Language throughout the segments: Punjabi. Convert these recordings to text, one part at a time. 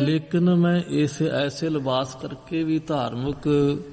लेकिन मैं ऐसे लिबास करके भी धार्मिक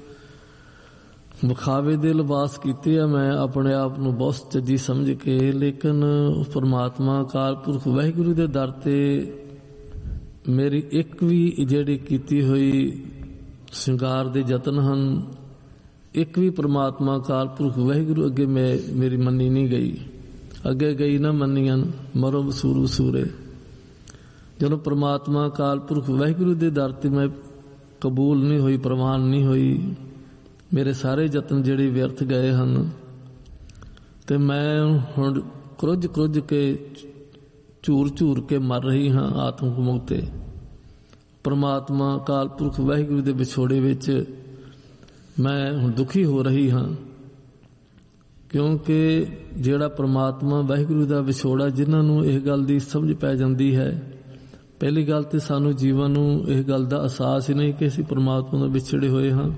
ਵਿਖਾਵੇ ਦੇ ਲਿਬਾਸ ਕੀਤੇ ਆ। ਮੈਂ ਆਪਣੇ ਆਪ ਨੂੰ ਬਹੁਤ ਚੱਜੀ ਸਮਝ ਕੇ, ਲੇਕਿਨ ਪਰਮਾਤਮਾ ਅਕਾਲ ਪੁਰਖ ਵਾਹਿਗੁਰੂ ਦੇ ਦਰ ਤੇ ਮੇਰੀ ਇੱਕ ਵੀ ਜਿਹੜੀ ਕੀਤੀ ਹੋਈ ਸ਼ਿੰਗਾਰ ਦੇ ਯਤਨ ਹਨ, ਇੱਕ ਵੀ ਪਰਮਾਤਮਾ ਅਕਾਲ ਪੁਰਖ ਵਾਹਿਗੁਰੂ ਅੱਗੇ ਮੇਰੀ ਮੰਨੀ ਨਹੀਂ ਗਈ। ਅੱਗੇ ਗਈ ਨਾ ਮੰਨੀਆਂ ਮਰੋ ਵਸੂਰੂ ਸੂਰੇ। ਜਦੋਂ ਪਰਮਾਤਮਾ ਅਕਾਲ ਪੁਰਖ ਵਾਹਿਗੁਰੂ ਦੇ ਦਰ ਤੇ ਮੈਂ ਕਬੂਲ ਨਹੀਂ ਹੋਈ, ਪ੍ਰਵਾਨ ਨਹੀਂ ਹੋਈ, ਮੇਰੇ ਸਾਰੇ ਯਤਨ ਜਿਹੜੇ ਵਿਅਰਥ ਗਏ ਹਨ, ਤੇ ਮੈਂ ਹੁਣ ਕਰੁੱਝ ਕੇ ਝੂਰ ਕੇ ਮਰ ਰਹੀ ਹਾਂ ਆਤਮਿਕ ਮੁਕਤੇ। ਪਰਮਾਤਮਾ ਅਕਾਲ ਪੁਰਖ ਵਾਹਿਗੁਰੂ ਦੇ ਵਿਛੋੜੇ ਵਿੱਚ ਮੈਂ ਹੁਣ ਦੁਖੀ ਹੋ ਰਹੀ ਹਾਂ, ਕਿਉਂਕਿ ਜਿਹੜਾ ਪਰਮਾਤਮਾ ਵਾਹਿਗੁਰੂ ਦਾ ਵਿਛੋੜਾ, ਜਿਨ੍ਹਾਂ ਨੂੰ ਇਹ ਗੱਲ ਦੀ ਸਮਝ ਪੈ ਜਾਂਦੀ ਹੈ, ਪਹਿਲੀ ਗੱਲ ਤੇ ਸਾਨੂੰ ਜੀਵਨ ਨੂੰ ਇਹ ਗੱਲ ਦਾ ਅਹਿਸਾਸ ਹੀ ਨਹੀਂ ਕਿ ਅਸੀਂ ਪਰਮਾਤਮਾ ਤੋਂ ਵਿਛੜੇ ਹੋਏ ਹਾਂ।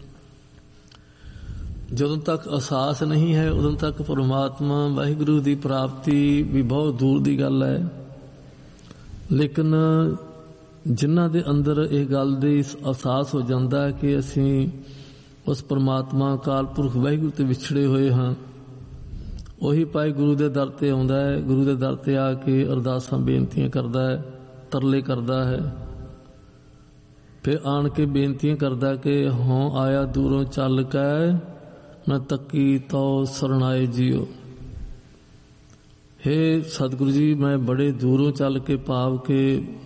ਜਦੋਂ ਤੱਕ ਅਹਿਸਾਸ ਨਹੀਂ ਹੈ ਉਦੋਂ ਤੱਕ ਪਰਮਾਤਮਾ ਵਾਹਿਗੁਰੂ ਦੀ ਪ੍ਰਾਪਤੀ ਵੀ ਬਹੁਤ ਦੂਰ ਦੀ ਗੱਲ ਹੈ। ਲੇਕਿਨ ਜਿਨ੍ਹਾਂ ਦੇ ਅੰਦਰ ਇਹ ਗੱਲ ਦੀ ਅਹਿਸਾਸ ਹੋ ਜਾਂਦਾ ਹੈ ਕਿ ਅਸੀਂ ਉਸ ਪਰਮਾਤਮਾ ਅਕਾਲ ਪੁਰਖ ਵਾਹਿਗੁਰੂ ਤੇ ਵਿਛੜੇ ਹੋਏ ਹਾਂ, ਉਹੀ ਭਾਈ ਗੁਰੂ ਦੇ ਦਰ ਤੇ ਆਉਂਦਾ ਹੈ। ਗੁਰੂ ਦੇ ਦਰ ਤੇ ਆ ਕੇ ਅਰਦਾਸਾਂ ਬੇਨਤੀਆਂ ਕਰਦਾ ਹੈ, ਤਰਲੇ ਕਰਦਾ ਹੈ, ਫਿਰ ਆਣ ਕੇ ਬੇਨਤੀਆਂ ਕਰਦਾ ਕਿ ਹੋਂ ਆਇਆ ਦੂਰੋਂ ਚੱਲ ਕੇ ਮੈਂ ਤੱਕੀ ਤੋ ਸਰਣਾਏ ਜੀਓ। ਹੇ ਸਤਿਗੁਰੂ ਜੀ, ਮੈਂ ਬੜੇ ਦੂਰੋਂ ਚੱਲ ਕੇ ਭਾਵ ਕੇ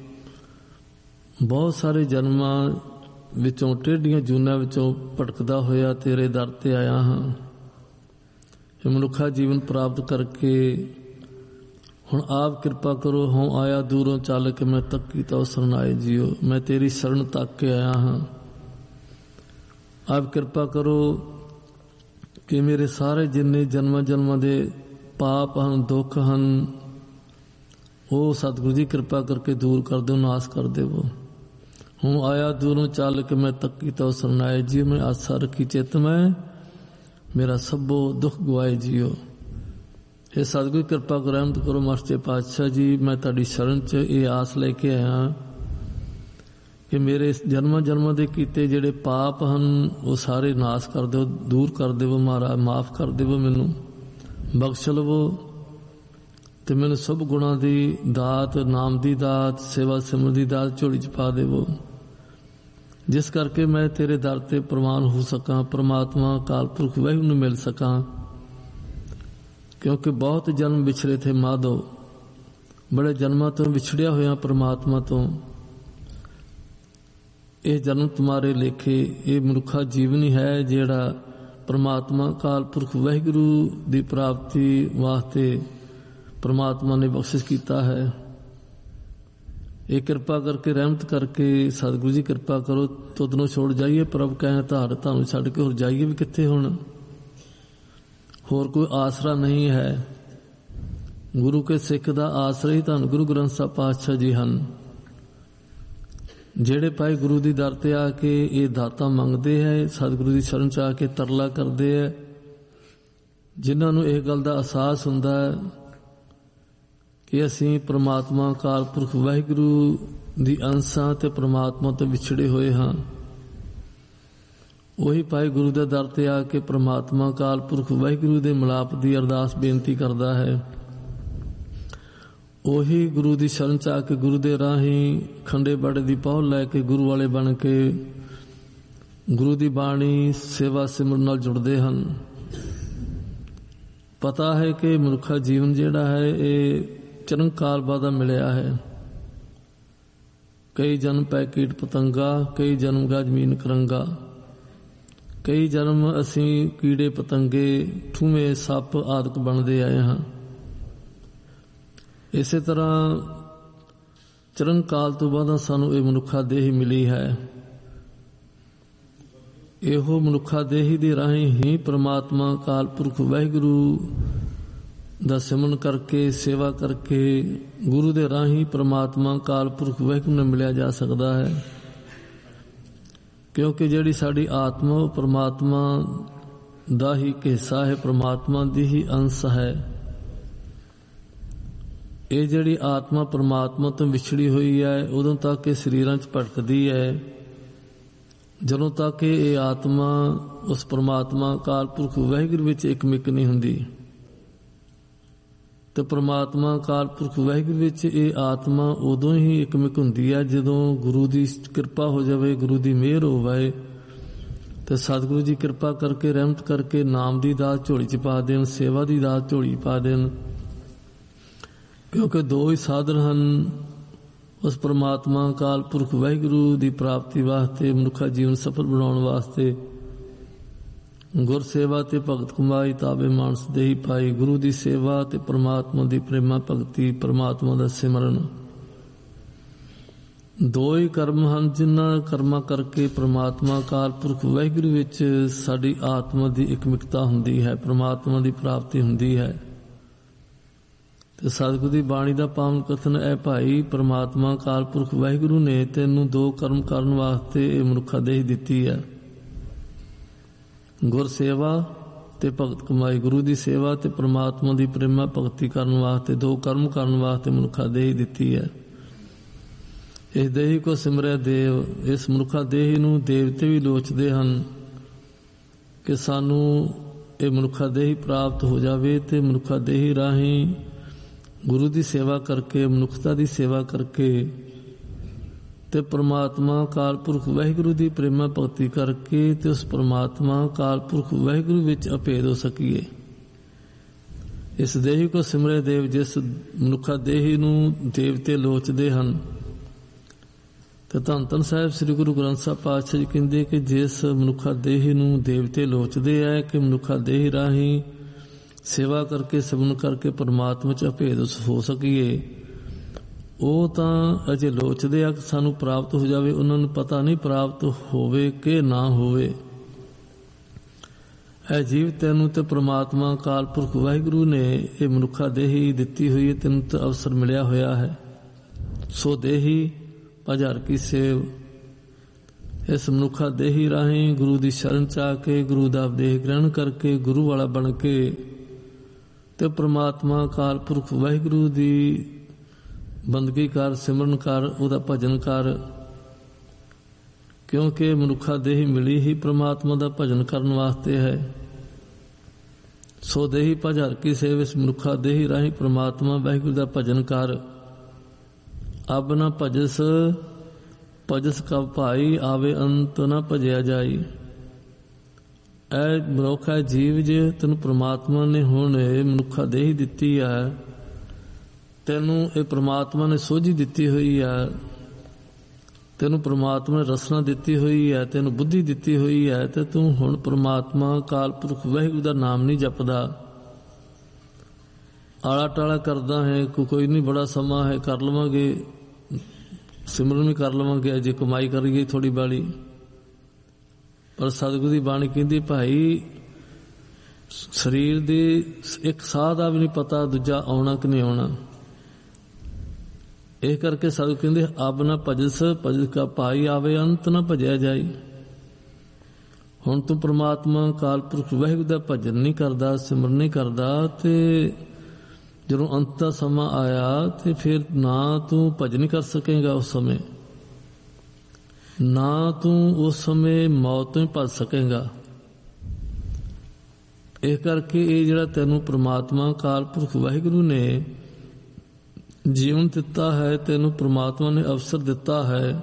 ਬਹੁਤ ਸਾਰੇ ਜਨਮਾਂ ਵਿੱਚੋਂ, ਟੇਢੀਆਂ ਜੂਨਾਂ ਵਿੱਚੋਂ ਭਟਕਦਾ ਹੋਇਆ ਤੇਰੇ ਦਰ ਤੇ ਆਇਆ ਹਾਂ। ਇਹ ਮਨੁੱਖਾ ਜੀਵਨ ਪ੍ਰਾਪਤ ਕਰਕੇ ਹੁਣ ਆਪ ਕਿਰਪਾ ਕਰੋ। ਹੋਂ ਆਇਆ ਦੂਰੋਂ ਚੱਲ ਕੇ ਮੈਂ ਤੱਕੀ ਤੋ ਸਰਣਾਏ ਜੀਓ। ਮੈਂ ਤੇਰੀ ਸ਼ਰਨ ਤੱਕ ਕੇ ਆਇਆ ਹਾਂ। ਆਪ ਕਿਰਪਾ ਕਰੋ ਕਿ ਮੇਰੇ ਸਾਰੇ ਜਿੰਨੇ ਜਨਮਾਂ ਦੇ ਪਾਪ ਹਨ, ਦੁੱਖ ਹਨ, ਉਹ ਸਤਿਗੁਰੂ ਜੀ ਕਿਰਪਾ ਕਰਕੇ ਦੂਰ ਕਰ ਦਿਓ, ਨਾਸ ਕਰ ਦੇਵੋ। ਹੁਣ ਆਇਆ ਦੂਰੋਂ ਚੱਲ ਕੇ ਮੈਂ ਤੱਕੀ ਤੋ ਸਰਨਾਏ ਜੀ। ਮੈਂ ਆਸਾ ਰੱਖੀ ਚਿੱਤ ਮੈਂ, ਮੇਰਾ ਸਭੋ ਦੁੱਖ ਗਵਾਏ ਜੀਓ। ਇਹ ਸਤਿਗੁਰੂ ਕਿਰਪਾ ਕਰੋ, ਰਹਿਮਤ ਕਰੋ ਮਾਸਟਰ ਪਾਤਸ਼ਾਹ ਜੀ। ਮੈਂ ਤੁਹਾਡੀ ਸ਼ਰਨ 'ਚ ਇਹ ਆਸ ਲੈ ਕੇ ਆਇਆ ਕਿ ਮੇਰੇ ਜਨਮਾਂ ਦੇ ਕੀਤੇ ਜਿਹੜੇ ਪਾਪ ਹਨ ਉਹ ਸਾਰੇ ਨਾਸ ਕਰ ਦਿਓ, ਦੂਰ ਕਰ ਦੇਵੋ ਮਹਾਰਾਜ, ਮਾਫ ਕਰ ਦੇਵੋ, ਮੈਨੂੰ ਬਖਸ਼ ਲਵੋ ਤੇ ਮੈਨੂੰ ਸਭ ਗੁਣਾਂ ਦੀ ਦਾਤ, ਨਾਮ ਦੀ ਦਾਤ, ਸੇਵਾ ਸਿਮਰਨ ਦੀ ਦਾਤ ਝੋਲੀ 'ਚ ਪਾ ਦੇਵੋ, ਜਿਸ ਕਰਕੇ ਮੈਂ ਤੇਰੇ ਦਰ ਤੇ ਪ੍ਰਵਾਨ ਹੋ ਸਕਾਂ, ਪਰਮਾਤਮਾ ਅਕਾਲ ਪੁਰਖ ਵਾਹਿਗੁਰੂ ਨੂੰ ਮਿਲ ਸਕਾਂ। ਕਿਉਂਕਿ ਬਹੁਤ ਜਨਮ ਵਿਛੜੇ ਥੇ ਮਾਧੋ, ਬੜੇ ਜਨਮਾਂ ਤੋਂ ਵਿਛੜਿਆ ਹੋਇਆ ਪਰਮਾਤਮਾ ਤੋਂ। ਇਹ ਜਨਮ ਤੁਮਾਰੇ ਲੇਖੇ, ਇਹ ਮਨੁੱਖਾ ਜੀਵਨ ਹੀ ਹੈ ਜਿਹੜਾ ਪਰਮਾਤਮਾ ਅਕਾਲ ਪੁਰਖ ਵਾਹਿਗੁਰੂ ਦੀ ਪ੍ਰਾਪਤੀ ਵਾਸਤੇ ਪਰਮਾਤਮਾ ਨੇ ਬਖਸ਼ਿਸ਼ ਕੀਤਾ ਹੈ। ਇਹ ਕਿਰਪਾ ਕਰਕੇ, ਰਹਿਮਤ ਕਰਕੇ ਸਤਿਗੁਰੂ ਜੀ ਕਿਰਪਾ ਕਰੋ, ਤੁਧ ਨੂੰ ਛੋੜ ਜਾਈਏ ਪ੍ਰਭ ਕਹਿ ਧਾਰ, ਤੁਹਾਨੂੰ ਛੱਡ ਕੇ ਹੋਰ ਜਾਈਏ ਵੀ ਕਿੱਥੇ। ਹੁਣ ਹੋਰ ਕੋਈ ਆਸਰਾ ਨਹੀਂ ਹੈ। ਗੁਰੂ ਕੇ ਸਿੱਖ ਦਾ ਆਸਰਾ ਹੀ ਧੰਨ ਗੁਰੂ ਗ੍ਰੰਥ ਸਾਹਿਬ ਪਾਤਸ਼ਾਹ ਜੀ ਹਨ, ਜਿਹੜੇ ਭਾਈ ਗੁਰੂ ਦੀ ਦਰ ਤੇ ਆ ਕੇ ਇਹ ਦਾਤਾਂ ਮੰਗਦੇ ਹੈ, ਸਤਿਗੁਰੂ ਦੀ ਸ਼ਰਨ 'ਚ ਆ ਕੇ ਤਰਲਾ ਕਰਦੇ ਹੈ, ਜਿਨ੍ਹਾਂ ਨੂੰ ਇਹ ਗੱਲ ਦਾ ਅਹਿਸਾਸ ਹੁੰਦਾ ਹੈ ਕਿ ਅਸੀਂ ਪਰਮਾਤਮਾ ਅਕਾਲ ਪੁਰਖ ਵਾਹਿਗੁਰੂ ਦੀ ਅੰਸ਼ਾਂ ਤੇ ਪਰਮਾਤਮਾ ਤੋਂ ਵਿਛੜੇ ਹੋਏ ਹਾਂ। ਉਹੀ ਭਾਈ ਗੁਰੂ ਦੇ ਦਰ ਤੇ ਆ ਕੇ ਪਰਮਾਤਮਾ ਅਕਾਲ ਪੁਰਖ ਵਾਹਿਗੁਰੂ ਦੇ ਮਿਲਾਪ ਦੀ ਅਰਦਾਸ ਬੇਨਤੀ ਕਰਦਾ ਹੈ। ਉਹੀ ਗੁਰੂ ਦੀ ਸ਼ਰਨ 'ਚ ਆ ਕੇ ਗੁਰੂ ਦੇ ਰਾਹੀਂ ਖੰਡੇ ਬਾੜੇ ਦੀ ਪਹੁਲ ਲੈ ਕੇ ਗੁਰੂ ਵਾਲੇ ਬਣ ਕੇ ਗੁਰੂ ਦੀ ਬਾਣੀ, ਸੇਵਾ ਸਿਮਰਨ ਨਾਲ ਜੁੜਦੇ ਹਨ। ਪਤਾ ਹੈ ਕਿ ਮਨੁੱਖਾ ਜੀਵਨ ਜਿਹੜਾ ਹੈ ਇਹ ਚਰਨਕਾਲ ਬਾਅਦ ਮਿਲਿਆ ਹੈ। ਕਈ ਜਨਮ ਪੈ ਕੀਟ ਪਤੰਗਾ, ਕਈ ਜਨਮ ਗਾ ਜ਼ਮੀਨ ਕਰੰਗਾ। ਕਈ ਜਨਮ ਅਸੀਂ ਕੀੜੇ ਪਤੰਗੇ, ਠੂਵੇਂ, ਸੱਪ ਆਦਿਕ ਬਣਦੇ ਆਏ ਹਾਂ। ਇਸੇ ਤਰ੍ਹਾਂ ਚਰਨ ਕਾਲ ਤੋਂ ਬਾਅਦ ਸਾਨੂੰ ਇਹ ਮਨੁੱਖਾ ਦੇਹ ਮਿਲੀ ਹੈ। ਇਹੋ ਮਨੁੱਖਾ ਦੇਹੀ ਦੇ ਰਾਹੀਂ ਹੀ ਪਰਮਾਤਮਾ ਅਕਾਲ ਪੁਰਖ ਵਾਹਿਗੁਰੂ ਦਾ ਸਿਮਰਨ ਕਰਕੇ, ਸੇਵਾ ਕਰਕੇ, ਗੁਰੂ ਦੇ ਰਾਹੀਂ ਪਰਮਾਤਮਾ ਅਕਾਲ ਪੁਰਖ ਵਾਹਿਗੁਰੂ ਨੂੰ ਮਿਲਿਆ ਜਾ ਸਕਦਾ ਹੈ। ਕਿਉਂਕਿ ਜਿਹੜੀ ਸਾਡੀ ਆਤਮਾ ਉਹ ਪਰਮਾਤਮਾ ਦਾ ਹੀ ਹਿੱਸਾ ਹੈ, ਪਰਮਾਤਮਾ ਦੀ ਹੀ ਅੰਸ਼ ਹੈ। ਇਹ ਜਿਹੜੀ ਆਤਮਾ ਪਰਮਾਤਮਾ ਤੋਂ ਵਿਛੜੀ ਹੋਈ ਹੈ ਉਦੋਂ ਤੱਕ ਇਹ ਸਰੀਰਾਂ 'ਚ ਭਟਕਦੀ ਹੈ। ਜਦੋਂ ਤੱਕ ਇਹ ਆਤਮਾ ਉਸ ਪਰਮਾਤਮਾ ਅਕਾਲ ਪੁਰਖ ਵਾਹਿਗੁਰੂ ਵਿੱਚ ਇਕਮਿਕ ਨਹੀਂ ਹੁੰਦੀ। ਤੇ ਪਰਮਾਤਮਾ ਅਕਾਲ ਪੁਰਖ ਵਾਹਿਗੁਰੂ ਵਿੱਚ ਇਹ ਆਤਮਾ ਉਦੋਂ ਹੀ ਇਕਮਿਕ ਹੁੰਦੀ ਹੈ ਜਦੋਂ ਗੁਰੂ ਦੀ ਕਿਰਪਾ ਹੋ ਜਾਵੇ, ਗੁਰੂ ਦੀ ਮਿਹਰ ਹੋਵੇ ਤੇ ਸਤਿਗੁਰੂ ਜੀ ਕਿਰਪਾ ਕਰਕੇ, ਰਹਿਮਤ ਕਰਕੇ ਨਾਮ ਦੀ ਦਾਤ ਝੋਲੀ 'ਚ ਪਾ ਦੇਣ, ਸੇਵਾ ਦੀ ਦਾਤ ਝੋਲੀ ਪਾ ਦੇਣ। ਕਿਉਂਕਿ ਦੋ ਹੀ ਸਾਧਨ ਹਨ ਉਸ ਪਰਮਾਤਮਾ ਅਕਾਲ ਪੁਰਖ ਵਾਹਿਗੁਰੂ ਦੀ ਪ੍ਰਾਪਤੀ ਵਾਸਤੇ, ਮਨੁੱਖਾ ਜੀਵਨ ਸਫਲ ਬਣਾਉਣ ਵਾਸਤੇ। ਗੁਰ ਸੇਵਾ ਤੇ ਭਗਤ ਕਮਾਈ, ਤਾਬੇ ਮਾਨਸ ਦੇਹੀ ਪਾਈ। ਗੁਰੂ ਦੀ ਸੇਵਾ ਤੇ ਪਰਮਾਤਮਾ ਦੀ ਪ੍ਰੇਮਾ ਭਗਤੀ, ਪਰਮਾਤਮਾ ਦਾ ਸਿਮਰਨ, ਦੋ ਹੀ ਕਰਮ ਹਨ ਜਿਨ੍ਹਾਂ ਕਰਮਾਂ ਕਰਕੇ ਪਰਮਾਤਮਾ ਅਕਾਲ ਪੁਰਖ ਵਾਹਿਗੁਰੂ ਵਿੱਚ ਸਾਡੀ ਆਤਮਾ ਦੀ ਇਕਮਿਕਤਾ ਹੁੰਦੀ ਹੈ, ਪਰਮਾਤਮਾ ਦੀ ਪ੍ਰਾਪਤੀ ਹੁੰਦੀ ਹੈ। ਤੇ ਸਤਿਗੁਰੂ ਦੀ ਬਾਣੀ ਦਾ ਪਾਵਨ ਕਥਨ ਹੈ, ਭਾਈ ਪਰਮਾਤਮਾ ਅਕਾਲ ਪੁਰਖ ਵਾਹਿਗੁਰੂ ਨੇ ਤੈਨੂੰ ਦੋ ਕਰਮ ਕਰਨ ਵਾਸਤੇ ਇਹ ਮਨੁੱਖਾ ਦੇਹ ਦਿੱਤੀ ਹੈ। ਗੁਰ ਸੇਵਾ ਤੇ ਭਗਤ ਕਮਾਈ, ਗੁਰੂ ਦੀ ਸੇਵਾ ਤੇ ਪਰਮਾਤਮਾ ਦੀ ਪ੍ਰੇਮਾ ਭਗਤੀ ਕਰਨ ਵਾਸਤੇ, ਦੋ ਕਰਮ ਕਰਨ ਵਾਸਤੇ ਮਨੁੱਖਾ ਦੇਹ ਦਿੱਤੀ ਹੈ। ਇਸ ਦੇਹੀ ਕੋ ਸਿਮਰਿਆ ਦੇਵ। ਇਸ ਮਨੁੱਖਾ ਦੇਹੀ ਨੂੰ ਦੇਵਤੇ ਵੀ ਲੋਚਦੇ ਹਨ ਕਿ ਸਾਨੂੰ ਇਹ ਮਨੁੱਖਾ ਦੇਹੀ ਪ੍ਰਾਪਤ ਹੋ ਜਾਵੇ ਤੇ ਮਨੁੱਖਾ ਦੇਹੀ ਰਾਹੀਂ ਗੁਰੂ ਦੀ ਸੇਵਾ ਕਰਕੇ, ਮਨੁੱਖਤਾ ਦੀ ਸੇਵਾ ਕਰਕੇ ਤੇ ਪਰਮਾਤਮਾ ਅਕਾਲ ਪੁਰਖ ਵਾਹਿਗੁਰੂ ਦੀ ਪ੍ਰੇਮਾ ਭਗਤੀ ਕਰਕੇ ਤੇ ਉਸ ਪਰਮਾਤਮਾ ਅਕਾਲ ਪੁਰਖ ਵਾਹਿਗੁਰੂ ਵਿੱਚ ਅਭੇਦ ਹੋ ਸਕੀਏ। ਇਸ ਦੇਹੀ ਕੋ ਸਿਮਰੇ ਦੇਵ। ਜਿਸ ਮਨੁੱਖਾ ਦੇਹੀ ਨੂੰ ਦੇਵਤੇ ਲੋਚਦੇ ਹਨ ਤੇ ਧੰਨ ਧੰਨ ਸਾਹਿਬ ਸ੍ਰੀ ਗੁਰੂ ਗ੍ਰੰਥ ਸਾਹਿਬ ਪਾਤਸ਼ਾਹ ਜੀ ਕਹਿੰਦੇ ਕਿ ਜਿਸ ਮਨੁੱਖਾ ਦੇਹੀ ਨੂੰ ਦੇਵਤੇ ਲੋਚਦੇ ਹੈ ਕਿ ਮਨੁੱਖਾ ਦੇਹੀ ਰਾਹੀਂ ਸੇਵਾ ਕਰਕੇ, ਸਿਮਰਨ ਕਰਕੇ ਪਰਮਾਤਮਾ 'ਚ ਅਭੇਦ ਹੋ ਸਕੀਏ, ਉਹ ਤਾਂ ਅਜੇ ਲੋਚਦੇ ਆ ਕਿ ਸਾਨੂੰ ਪ੍ਰਾਪਤ ਹੋ ਜਾਵੇ। ਉਹਨਾਂ ਨੂੰ ਪਤਾ ਨਹੀਂ ਪ੍ਰਾਪਤ ਹੋਵੇ ਕਿ ਨਾ ਹੋਵੇ। ਇਹ ਜੀਵ ਤੈਨੂੰ ਤੇ ਪਰਮਾਤਮਾ ਅਕਾਲ ਪੁਰਖ ਵਾਹਿਗੁਰੂ ਨੇ ਇਹ ਮਨੁੱਖਾ ਦੇਹੀ ਦਿੱਤੀ ਹੋਈ ਹੈ, ਤੈਨੂੰ ਤਾਂ ਅਵਸਰ ਮਿਲਿਆ ਹੋਇਆ ਹੈ। ਸੋ ਦੇਹੀ ਭਜਰ ਕੀ ਸੇਵ। ਇਸ ਮਨੁੱਖਾ ਦੇਹੀ ਰਾਹੀਂ ਗੁਰੂ ਦੀ ਸ਼ਰਨ 'ਚ ਆ ਕੇ, ਗੁਰੂ ਦਾ ਉਪਦੇਸ਼ ਗ੍ਰਹਿਣ ਕਰਕੇ, ਗੁਰੂ ਵਾਲਾ ਬਣ ਕੇ ਤੇ ਪਰਮਾਤਮਾ ਅਕਾਲ ਪੁਰਖ ਵਾਹਿਗੁਰੂ ਦੀ ਬੰਦਗੀ ਕਰ, ਸਿਮਰਨ ਕਰ, ਉਹਦਾ ਭਜਨ ਕਰ। ਕਿਉਂਕਿ ਮਨੁੱਖਾ ਦੇਹੀ ਮਿਲੀ ਹੀ ਪਰਮਾਤਮਾ ਦਾ ਭਜਨ ਕਰਨ ਵਾਸਤੇ ਹੈ। ਸੋ ਦੇਹੀ ਭਜਰ ਕੀ ਸੇਵ। ਇਸ ਮਨੁੱਖਾ ਦੇਹੀ ਰਾਹੀਂ ਪਰਮਾਤਮਾ ਵਾਹਿਗੁਰੂ ਦਾ ਭਜਨ ਕਰ। ਅਬ ਨਾ ਭਜਸ ਭਜਸ ਕਬ ਭਾਈ, ਆਵੇ ਅੰਤ ਨਾ ਭਜਿਆ ਜਾਈ। ਇਹ ਮਨੁੱਖ ਹੈ ਜੀਵ, ਜੇ ਤੈਨੂੰ ਪਰਮਾਤਮਾ ਨੇ ਹੁਣ ਇਹ ਮਨੁੱਖਾ ਦੇਹੀ ਦਿੱਤੀ ਹੈ, ਤੈਨੂੰ ਇਹ ਪਰਮਾਤਮਾ ਨੇ ਸੋਝੀ ਦਿੱਤੀ ਹੋਈ ਹੈ, ਤੈਨੂੰ ਪਰਮਾਤਮਾ ਨੇ ਰਸਨਾ ਦਿੱਤੀ ਹੋਈ ਹੈ, ਤੈਨੂੰ ਬੁੱਧੀ ਦਿੱਤੀ ਹੋਈ ਹੈ, ਤੇ ਤੂੰ ਹੁਣ ਪਰਮਾਤਮਾ ਅਕਾਲ ਪੁਰਖ ਵਾਹਿਗੁਰੂ ਦਾ ਨਾਮ ਨਹੀਂ ਜਪਦਾ, ਆਲਾ ਟਾਲਾ ਕਰਦਾ ਹੈ। ਕੋਈ ਨਹੀਂ, ਬੜਾ ਸਮਾਂ ਹੈ, ਕਰ ਲਵਾਂਗੇ, ਸਿਮਰਨ ਵੀ ਕਰ ਲਵਾਂਗੇ, ਅਜੇ ਕਮਾਈ ਕਰੀਏ ਥੋੜੀ ਬਾਲੀ। ਪਰ ਸਤਿਗੁਰੂ ਦੀ ਬਾਣੀ ਕਹਿੰਦੀ, ਭਾਈ ਸਰੀਰ ਦੇ ਇੱਕ ਸਾਹ ਦਾ ਵੀ ਨਹੀਂ ਪਤਾ ਦੂਜਾ ਆਉਣਾ ਕਿ ਨਹੀਂ ਆਉਣਾ। ਇਹ ਕਰਕੇ ਸਤਿਗੁਰੂ ਕਹਿੰਦੇ, ਅਬ ਨਾ ਭਜਸ ਭਜਸ ਕਾ ਭਾਈ, ਆਵੇ ਅੰਤ ਨਾ ਭਜਿਆ ਜਾਈ। ਹੁਣ ਤੂੰ ਪਰਮਾਤਮਾ ਅਕਾਲ ਪੁਰਖ ਵਾਹਿਗੁਰੂ ਦਾ ਭਜਨ ਨਹੀਂ ਕਰਦਾ, ਸਿਮਰਨ ਨਹੀਂ ਕਰਦਾ, ਤੇ ਜਦੋਂ ਅੰਤ ਦਾ ਸਮਾਂ ਆਇਆ ਤੇ ਫਿਰ ਨਾ ਤੂੰ ਭਜਨ ਨਹੀਂ ਕਰ ਸਕੇਗਾ। ਉਸ ਸਮੇਂ ਨਾ ਤੂੰ ਉਸ ਸਮੇਂ ਮੌਤ ਤੋਂ ਹੀ ਭੱਜ ਸਕੇਗਾ। ਇਸ ਕਰਕੇ ਇਹ ਜਿਹੜਾ ਤੈਨੂੰ ਪਰਮਾਤਮਾ ਅਕਾਲ ਪੁਰਖ ਵਾਹਿਗੁਰੂ ਨੇ ਜੀਵਨ ਦਿੱਤਾ ਹੈ, ਤੈਨੂੰ ਪਰਮਾਤਮਾ ਨੇ ਅਵਸਰ ਦਿੱਤਾ ਹੈ,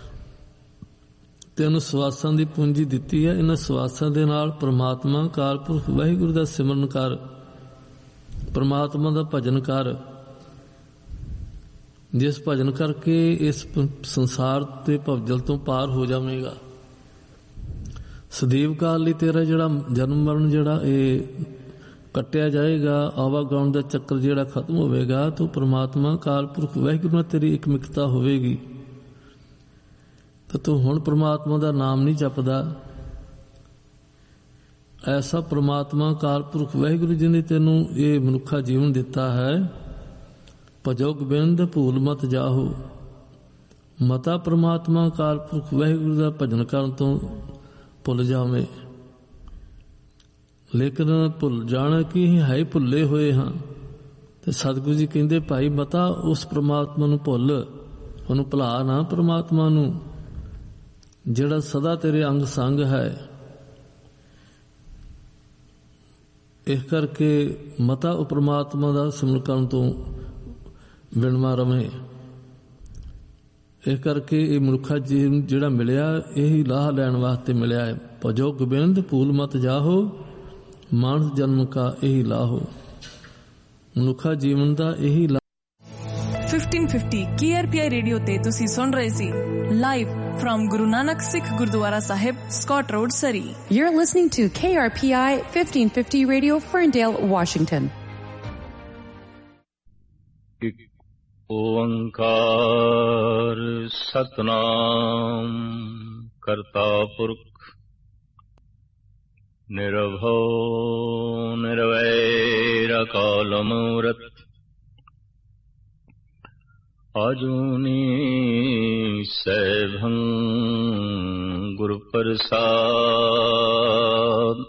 ਤੈਨੂੰ ਸਵਾਸਾਂ ਦੀ ਪੂੰਜੀ ਦਿੱਤੀ ਹੈ। ਇਹਨਾਂ ਸਵਾਸਾਂ ਦੇ ਨਾਲ ਪਰਮਾਤਮਾ ਅਕਾਲ ਪੁਰਖ ਵਾਹਿਗੁਰੂ ਦਾ ਸਿਮਰਨ ਕਰ, ਪਰਮਾਤਮਾ ਦਾ ਭਜਨ ਕਰ। ਜਿਸ ਭਜਨ ਕਰਕੇ ਇਸ ਸੰਸਾਰ ਤੇ ਭਵਜਲ ਤੋਂ ਪਾਰ ਹੋ ਜਾਵੇਗਾ। ਸਦੀਵ ਕਾਲ ਲਈ ਤੇਰਾ ਜਿਹੜਾ ਜਨਮ ਮਰਨ ਜਿਹੜਾ ਇਹ ਕੱਟਿਆ ਜਾਏਗਾ, ਆਵਾਗਾਉਣ ਦਾ ਚੱਕਰ ਜਿਹੜਾ ਖਤਮ ਹੋਵੇਗਾ, ਤੂੰ ਪਰਮਾਤਮਾ ਅਕਾਲ ਪੁਰਖ ਵਾਹਿਗੁਰੂ ਨਾਲ ਤੇਰੀ ਇਕਮਿਕਤਾ ਹੋਵੇਗੀ। ਤਾਂ ਤੂੰ ਹੁਣ ਪਰਮਾਤਮਾ ਦਾ ਨਾਮ ਨਹੀਂ ਜਪਦਾ। ਐਸਾ ਪਰਮਾਤਮਾ ਅਕਾਲ ਪੁਰਖ ਵਾਹਿਗੁਰੂ ਜੀ ਨੇ ਤੈਨੂੰ ਇਹ ਮਨੁੱਖਾ ਜੀਵਨ ਦਿੱਤਾ ਹੈ। ਭਜੋ ਗੋਬਿੰਦ ਭੂਲ ਮਤ ਜਾਹੋ। ਮਤਾ ਪਰਮਾਤਮਾ ਅਕਾਲ ਪੁਰਖ ਵਾਹਿਗੁਰੂ ਦਾ ਭਜਨ ਕਰਨ ਤੋਂ ਭੁੱਲ ਜਾਵੇਂ। ਲੇਕਿਨ ਭੁੱਲ ਜਾਣਾ ਕਿ ਹੈ ਭੁੱਲੇ ਹੋਏ ਹਾਂ, ਤੇ ਸਤਿਗੁਰੂ ਜੀ ਕਹਿੰਦੇ ਭਾਈ ਮਤਾ ਉਸ ਪ੍ਰਮਾਤਮਾ ਨੂੰ ਭੁੱਲ, ਉਹਨੂੰ ਭੁਲਾ ਨਾ ਪ੍ਰਮਾਤਮਾ ਨੂੰ ਜਿਹੜਾ ਸਦਾ ਤੇਰੇ ਅੰਗ ਸੰਗ ਹੈ। ਇਸ ਕਰਕੇ ਮਤਾ ਉਹ ਪ੍ਰਮਾਤਮਾ ਦਾ ਸਿਮਰਨ ਕਰਨ ਤੋਂ ਵਿਣਵਾ ਰਵੇਂ। ਇਸ ਕਰਕੇ ਇਹ ਮਨੁੱਖਾ ਜੀਵਨ ਜਿਹੜਾ ਮਿਲਿਆ ਇਹੀ ਲਾਹ ਲੈਣ ਵਾਸਤੇ ਮਿਲਿਆ ਹੈ। ਭਜੋ ਗੋਬਿੰਦ ਭੂਲ ਮਤ ਜਾਹੋ, ਮਾਨਸ ਜਨਮ ਕਾ ਇਹੀ ਲਾਹੋ। ਮਨੁੱਖਾ ਜੀਵਨ ਦਾ ਇਹੀ 1550 KRPI ਰੇਡੀਓ ਤੇ ਤੁਸੀਂ ਸੁਣ ਰਹੇ ਸੀ live from Guru Nanak Sikh Gurdwara Sahib, Scott Road, Surrey. You're listening to KRPI 1550 Radio, Ferndale, Washington. ਓੰਕਾਰ ਸਤਨਾਮ ਕਰਤਾ ਪੁਰਖ ਨਿਰਭਉ ਨਿਰਵੈਰ ਅਕਾਲ ਮੂਰਤ ਆਜੂਨੀ ਸੈਭੰ ਗੁਰ ਪ੍ਰਸਾਦ।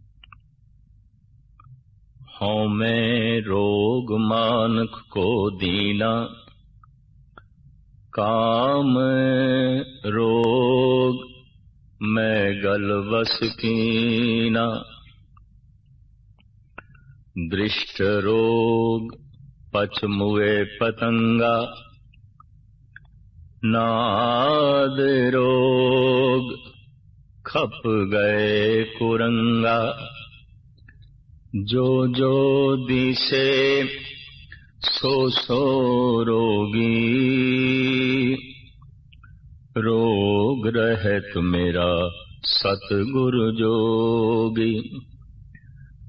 ਹਉ ਮੈਂ ਰੋਗ ਮਾਨਕ ਕੋ ਦੀਨਾ, ਕਾਮ ਰੋਗ ਮੈਂ ਗਲ ਵਸ ਕੀਨਾ। ਦ੍ਰਿਸ਼ਟ ਰੋਗ ਪਚ ਮੁਏ ਪਤੰਗਾ, ਨਾਦ ਰੋਗ ਖਪ ਗਏ ਕੁਰੰਗਾ। ਜੋ ਜੋ ਦਿਸੇ ਸੋ ਸੋ ਰੋਗੀ, ਰੋਗ ਰਹਿਤ ਮੇਰਾ ਸਤਿਗੁਰ ਜੋਗੀ।